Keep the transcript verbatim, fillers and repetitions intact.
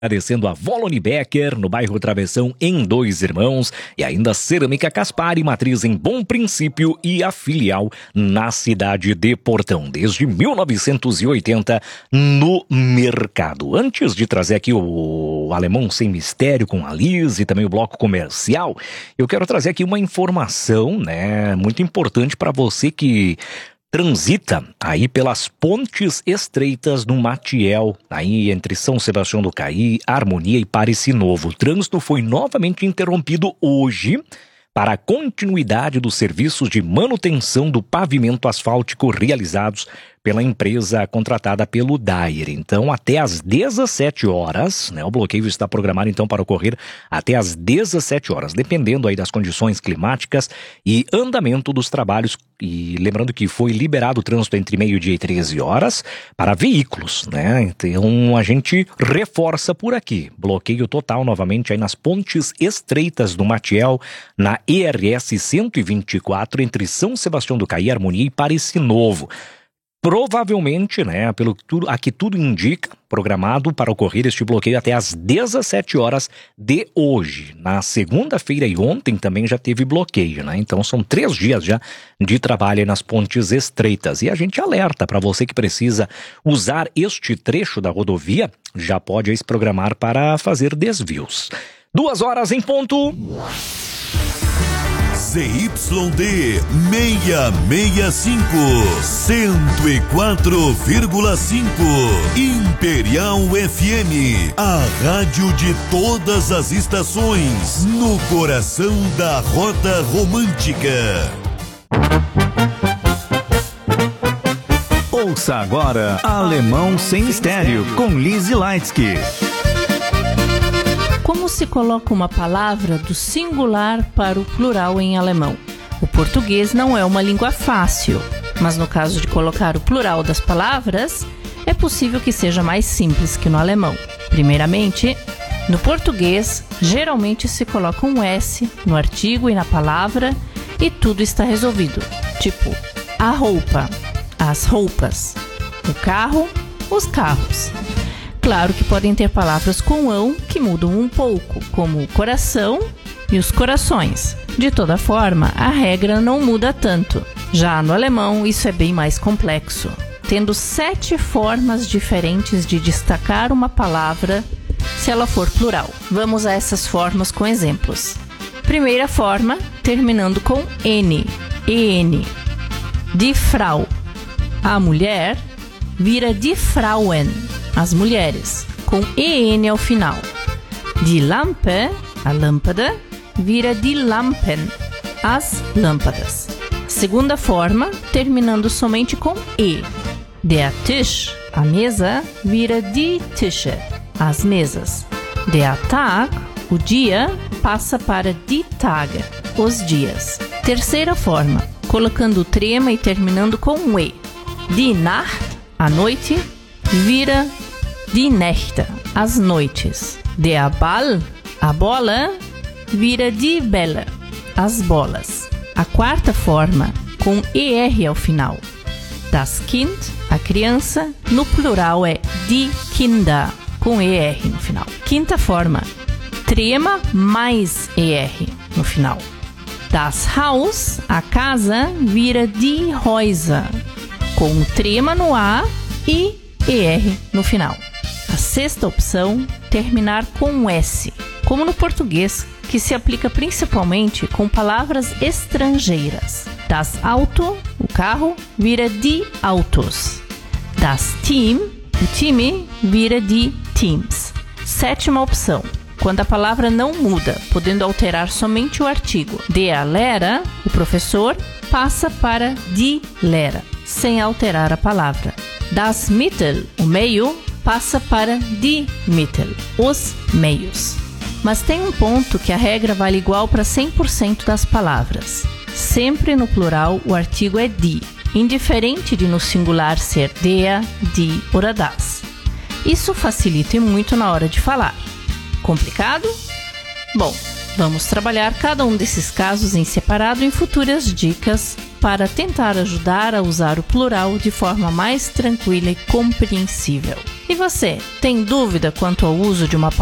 Agradecendo a Voloni Becker, no bairro Travessão, em Dois Irmãos, e ainda Cerâmica Caspari, matriz em Bom Princípio e a filial na cidade de Portão, desde mil novecentos e oitenta no mercado. Antes de trazer aqui o Alemão Sem Mistério com a Liz e também o bloco comercial, eu quero trazer aqui uma informação, né, muito importante para você que transita aí pelas pontes estreitas do Matiel, aí entre São Sebastião do Caí, Harmonia e Parecis Novo. O trânsito foi novamente interrompido hoje para a continuidade dos serviços de manutenção do pavimento asfáltico realizados pela empresa contratada pelo Dair. Então, até às dezessete horas, né, o bloqueio está programado então para ocorrer até às dezessete horas, dependendo aí das condições climáticas e andamento dos trabalhos. E lembrando que foi liberado o trânsito entre meio-dia e treze horas para veículos, né? Então, a gente reforça por aqui. Bloqueio total novamente aí nas pontes estreitas do Matiel, na E R S cento e vinte e quatro, entre São Sebastião do Caí, Harmonia e Parecis Novo. Provavelmente, né, pelo que tudo, aqui tudo indica, programado para ocorrer este bloqueio até às dezessete horas de hoje. Na segunda-feira e ontem também já teve bloqueio, né? Então são três dias já de trabalho nas pontes estreitas. E a gente alerta para você que precisa usar este trecho da rodovia, já pode aí se programar para fazer desvios. Duas horas em ponto. Z Y D seiscentos e sessenta e cinco, cento e quatro vírgula cinco, Imperial F M, a rádio de todas as estações, no coração da Rota Romântica. Ouça agora Alemão Sem Mistério, com Liz Leitsky. Como se coloca uma palavra do singular para o plural em alemão? O português não é uma língua fácil, mas no caso de colocar o plural das palavras, é possível que seja mais simples que no alemão. Primeiramente, no português, geralmente se coloca um S no artigo e na palavra e tudo está resolvido. Tipo, a roupa, as roupas, o carro, os carros. Claro que podem ter palavras com ão que mudam um pouco, como coração e os corações. De toda forma, a regra não muda tanto. Já no alemão, isso é bem mais complexo, tendo sete formas diferentes de destacar uma palavra se ela for plural. Vamos a essas formas com exemplos. Primeira forma, terminando com N, en. Die Frau. A mulher vira die Frauen, as mulheres, com en ao final. Die Lampe, a lâmpada, vira die Lampen, as lâmpadas. Segunda forma, terminando somente com e. Der Tisch, a mesa, vira die Tische, as mesas. Der Tag, o dia, passa para die Tage, os dias. Terceira forma, colocando o trema e terminando com e. Die Nacht, a noite, vira die Nächte, as noites. Der Ball, a bola, vira die Bälle, as bolas. A quarta forma, com er ao final. Das Kind, a criança, no plural é die Kinder, com er no final. Quinta forma, trema mais er no final. Das Haus, a casa, vira die Häuser, com o trema no A e er no final. A sexta opção, terminar com S, como no português, que se aplica principalmente com palavras estrangeiras. Das Auto, o carro, vira die Autos. Das Team, o time, vira die Teams. Sétima opção, quando a palavra não muda, podendo alterar somente o artigo. Der Lehrer, o professor, passa para die Lehrer, sem alterar a palavra. Das Mittel, o meio, passa para die Mittel, os meios. Mas tem um ponto que a regra vale igual para cem por cento das palavras. Sempre no plural o artigo é die, indiferente de no singular ser der, die ou das. Isso facilita muito na hora de falar. Complicado? Bom, vamos trabalhar cada um desses casos em separado em futuras dicas para tentar ajudar a usar o plural de forma mais tranquila e compreensível. E você, tem dúvida quanto ao uso de uma palavra